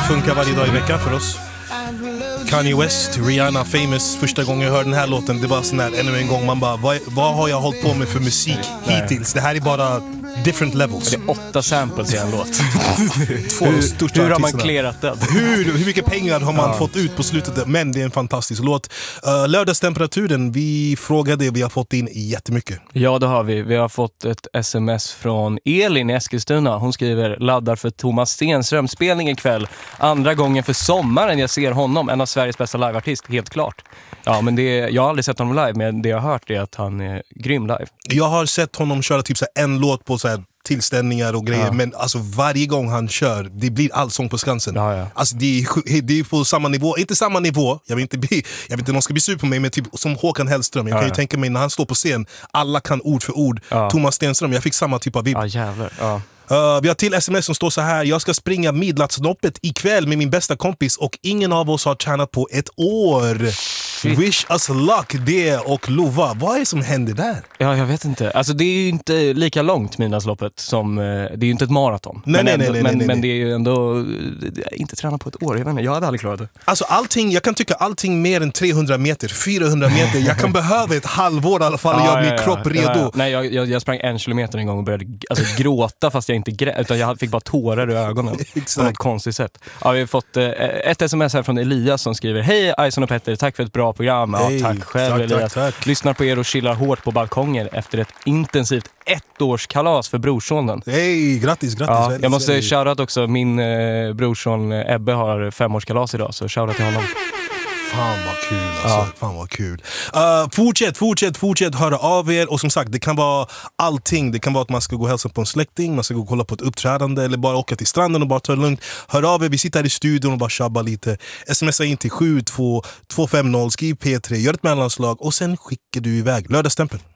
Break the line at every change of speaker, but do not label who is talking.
funkar varje dag i veckan för oss. Kanye West, Rihanna, Famous. Första gången jag hörde den här låten, det var sån här ännu en gång. Man bara, vad har jag hållit på med för musik hittills? Det här är bara different levels.
Det är 8 samples i en låt.
Hur
har man klerat den?
Hur mycket pengar har man fått ut på slutet? Men det är en fantastisk låt. Lördagstemperaturen, vi frågade, vi har fått in jättemycket.
Ja, det har vi. Vi har fått ett sms från Elin i Eskilstuna. Hon skriver, laddar för Thomas Stenström spelning ikväll. Andra gången för sommaren jag ser honom. En av Sveriges bästa liveartist, helt klart. Ja, men jag har aldrig sett honom live, men det jag har hört är att han är grym live. Jag
har sett honom köra typ så här en låt på så här tillställningar och grejer, men alltså varje gång han kör, det blir allsång på Skansen. Alltså det är på samma nivå, inte samma nivå, jag vet inte om någon ska bli sur på mig, men typ som Håkan Hellström, jag kan ju tänka mig när han står på scen, alla kan ord för ord. Thomas Stenström, jag fick samma typ av vibb. Vi har till sms som står så här: jag ska springa midnattsloppet ikväll med min bästa kompis och ingen av oss har tränat på ett år. Wish us luck, det och Lova. Vad är det som händer där?
Ja, jag vet inte. Alltså det är ju inte lika långt midnattsloppet som, det är ju inte ett maraton.
Men
det är ju ändå inte träna på ett år. Jag vet inte, jag hade aldrig klarat det.
Alltså allting, jag kan tycka allting mer än 300 meter, 400 meter. Jag kan behöva ett halvår i alla fall och göra min kropp redo.
Nej, jag sprang 1 kilometer en gång och började gråta fast jag inte grät, utan jag fick bara tårar i ögonen. På något konstigt sätt. Ja, vi har fått ett sms här från Elias som skriver: hej Ison och Petter, tack för ett bra program. Ja, tack själv Elias. Tack. Lyssnar på er och chillar hårt på balkonger efter ett intensivt 1-årskalas för brorsonen.
Hej, grattis.
Ja, jag måste shoutout också, min brorson Ebbe har 5-årskalas idag, så shoutout till honom.
Fan vad kul alltså. Fan vad kul. Fortsätt höra av er. Och som sagt, det kan vara allting. Det kan vara att man ska gå och hälsa på en släkting, man ska gå och kolla på ett uppträdande eller bara åka till stranden och bara ta det lugnt. Hör av er, vi sitter här i studion och bara tjabbar lite. Smsa in till 72250, skriv P3, gör ett mellanslag och sen skickar du iväg lördagsstämpeln.